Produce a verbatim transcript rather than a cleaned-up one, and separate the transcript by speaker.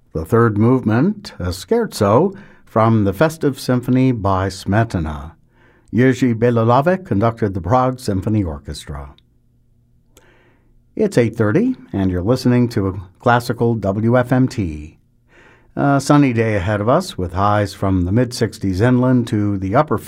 Speaker 1: The third movement, a scherzo from the Festive Symphony by Smetana. Jerzy Belolavec conducted the Prague Symphony Orchestra. It's eight thirty, and you're listening to Classical W F M T. A sunny day ahead of us, with highs from the mid-sixties inland to the upper